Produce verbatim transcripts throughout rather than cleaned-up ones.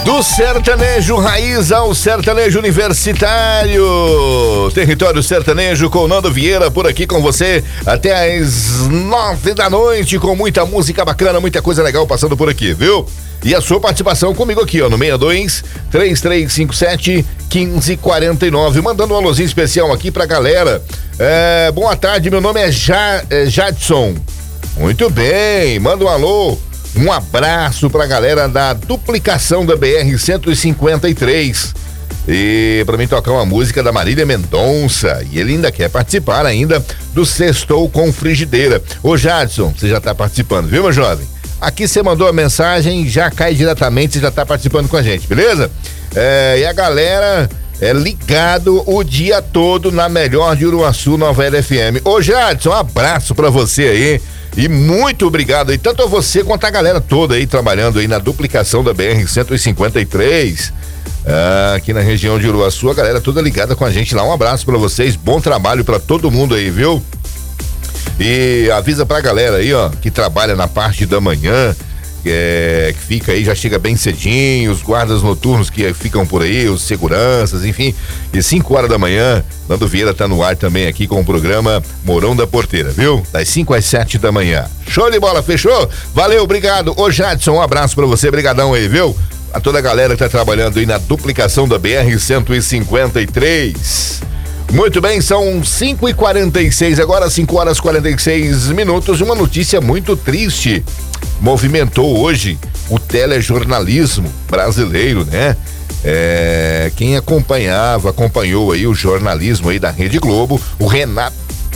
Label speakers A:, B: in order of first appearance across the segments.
A: Do sertanejo raiz ao sertanejo universitário. Território Sertanejo com Nando Vieira por aqui com você até as nove da noite, com muita música bacana, muita coisa legal passando por aqui, viu? E a sua participação comigo aqui, ó, no seis dois, três três cinco sete, um cinco quatro nove, mandando um alôzinho especial aqui pra galera. É, boa tarde, meu nome é, ja, é Jadson. Muito bem, manda um alô. Um abraço pra galera da duplicação da B R cento e cinquenta e três. E pra mim tocar uma música da Marília Mendonça. E ele ainda quer participar ainda do Sextou com Frigideira. Ô Jadson, você já tá participando, viu, meu jovem? Aqui você mandou a mensagem, já cai diretamente, você já tá participando com a gente, beleza? É, e a galera é ligado o dia todo na melhor de Uruaçu, Nova Era F M. Ô Jadson, um abraço pra você aí. E muito obrigado aí, tanto a você quanto a galera toda aí trabalhando aí na duplicação da B R cento e cinquenta e três, ah, aqui na região de Uruaçu, a galera toda ligada com a gente lá. Um abraço pra vocês, bom trabalho pra todo mundo aí, viu? E avisa pra galera aí, ó, que trabalha na parte da manhã, é, que fica aí, já chega bem cedinho, os guardas noturnos que ficam por aí, os seguranças, enfim, e cinco horas da manhã, Nando Vieira tá no ar também aqui com o programa Morão da Porteira, viu? Das cinco às sete da manhã. Show de bola, fechou? Valeu, obrigado. Ô Jadson, um abraço pra você, brigadão aí, viu? A toda a galera que tá trabalhando aí na duplicação da B R cento e cinquenta e três. Muito bem, são cinco e quarenta e seis, agora cinco horas e quarenta e seis minutos. Uma notícia muito triste movimentou hoje o telejornalismo brasileiro, né? É, quem acompanhava, acompanhou aí o jornalismo aí da Rede Globo, o Renato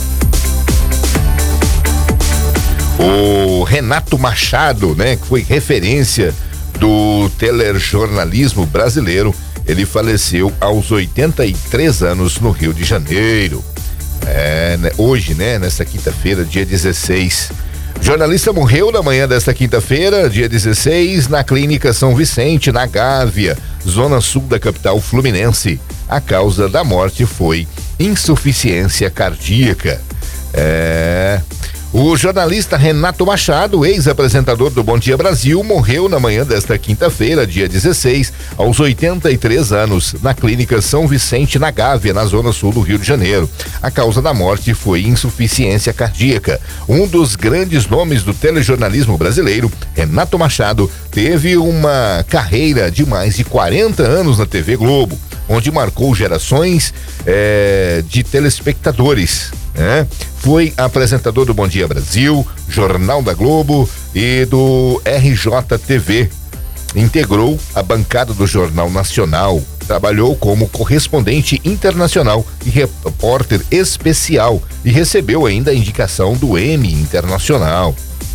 A: o Renato Machado, né? Que foi referência do telejornalismo brasileiro. Ele faleceu aos oitenta e três anos no Rio de Janeiro. É, né, hoje, né? Nesta quinta-feira, dia dezesseis. O jornalista morreu na manhã desta quinta-feira, dia dezesseis, na Clínica São Vicente, na Gávea, zona sul da capital fluminense. A causa da morte foi insuficiência cardíaca. É... O jornalista Renato Machado, ex-apresentador do Bom Dia Brasil, morreu na manhã desta quinta-feira, dia dezesseis, aos oitenta e três anos, na Clínica São Vicente, na Gávea, na zona sul do Rio de Janeiro. A causa da morte foi insuficiência cardíaca. Um dos grandes nomes do telejornalismo brasileiro, Renato Machado, teve uma carreira de mais de quarenta anos na T V Globo, onde marcou gerações é, de telespectadores. É, foi apresentador do Bom Dia Brasil, Jornal da Globo e do R J T V. Integrou a bancada do Jornal Nacional, trabalhou como correspondente internacional e repórter especial e recebeu ainda a indicação do Emmy Internacional.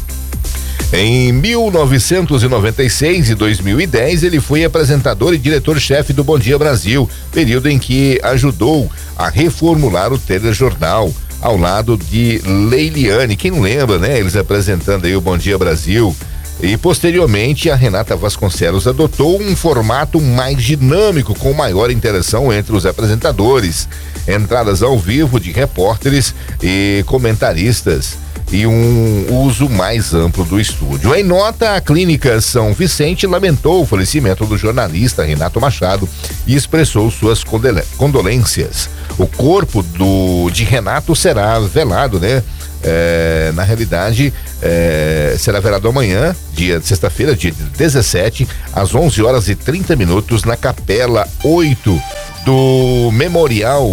A: Em mil novecentos e noventa e seis e dois mil e dez, ele foi apresentador e diretor-chefe do Bom Dia Brasil, período em que ajudou a reformular o telejornal, ao lado de Leiliane. Quem não lembra, né? Eles apresentando aí o Bom Dia Brasil. E posteriormente a Renata Vasconcelos adotou um formato mais dinâmico, com maior interação entre os apresentadores, entradas ao vivo de repórteres e comentaristas e um uso mais amplo do estúdio. Em nota, a Clínica São Vicente lamentou o falecimento do jornalista Renato Machado e expressou suas condolências. O corpo do, de Renato será velado, né? É, na realidade, é, será velado amanhã, dia de sexta-feira, dia dezessete, às onze horas e trinta minutos, na Capela oito do Memorial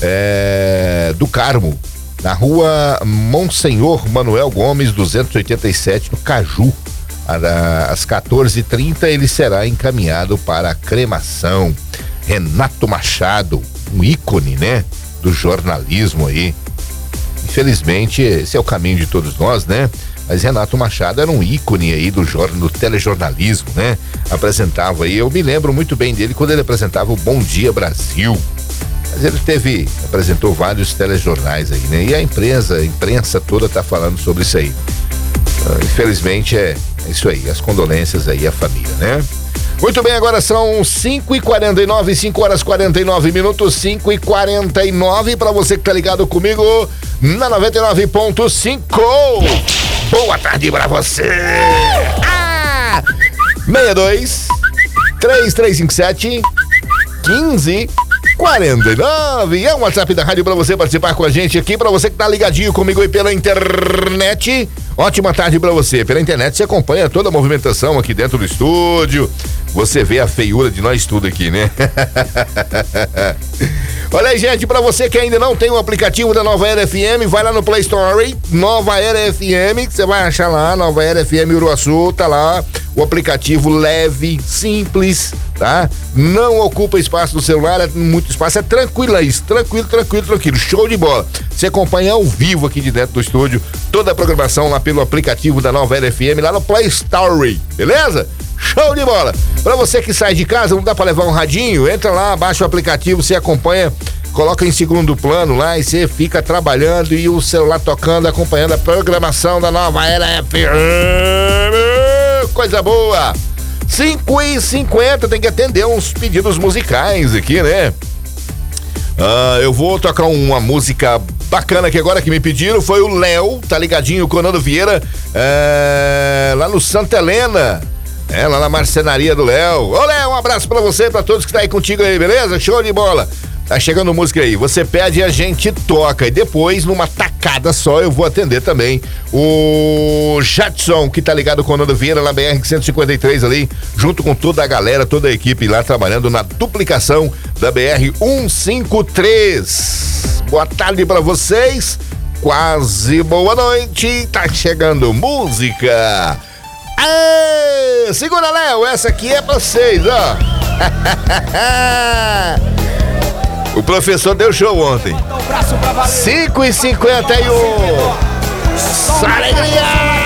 A: é, do Carmo, na rua Monsenhor Manuel Gomes, duzentos e oitenta e sete, no Caju. Às quatorze e trinta ele será encaminhado para a cremação. Renato Machado, um ícone, né, do jornalismo aí. Infelizmente, esse é o caminho de todos nós, né? Mas Renato Machado era um ícone aí do, do telejornalismo, né? Apresentava aí, eu me lembro muito bem dele quando ele apresentava o Bom Dia Brasil. Mas ele teve, apresentou vários telejornais aí, né? E a imprensa, a imprensa toda tá falando sobre isso aí. Uh, infelizmente é, é isso aí, as condolências aí à família, né? Muito bem, agora são cinco e quarenta e nove, cinco horas e quarenta e nove minutos, cinco e quarenta e nove, para você que tá ligado comigo na noventa e nove ponto cinco. Boa tarde pra você. Ah! seis dois, três três cinco sete, um cinco quarenta e nove. É o WhatsApp da rádio pra você participar com a gente aqui, pra você que tá ligadinho comigo aí pela internet. Ótima tarde pra você. Pela internet você acompanha toda a movimentação aqui dentro do estúdio. Você vê a feiura de nós tudo aqui, né? Olha aí, gente, pra você que ainda não tem o aplicativo da Nova Era F M, vai lá no Play Store, Nova Era F M, que você vai achar lá, Nova Era F M Uruaçu, tá lá. O aplicativo leve, simples, tá? Não ocupa espaço do celular, é muito espaço, é tranquilo isso, tranquilo, tranquilo, tranquilo, show de bola. Você acompanha ao vivo aqui de dentro do estúdio, toda a programação lá pelo aplicativo da Nova Era F M, lá no Play Store, beleza? Show de bola! Pra você que sai de casa, não dá pra levar um radinho, entra lá, baixa o aplicativo, você acompanha, coloca em segundo plano lá e você fica trabalhando e o celular tocando, acompanhando a programação da Nova Era F M. Coisa boa! cinco e cinquenta, tem que atender uns pedidos musicais aqui, né? Ah, eu vou tocar uma música bacana aqui agora que me pediram, foi o Léo, tá ligadinho com o Nando Vieira, é, lá no Santa Helena. É, lá na marcenaria do Léo. Ô, Léo, um abraço pra você, pra todos que tá aí contigo aí, beleza? Show de bola. Tá chegando música aí. Você pede e a gente toca. E depois, numa tacada só, eu vou atender também o Jadson, que tá ligado com o Nando Vieira, na B R cento e cinquenta e três ali, junto com toda a galera, toda a equipe lá trabalhando na duplicação da B R cento e cinquenta e três. Boa tarde pra vocês. Quase boa noite. Tá chegando música. Aê, segura, Léo, essa aqui é pra vocês, ó. O professor deu show ontem. cinco e cinquenta e um. Alegria!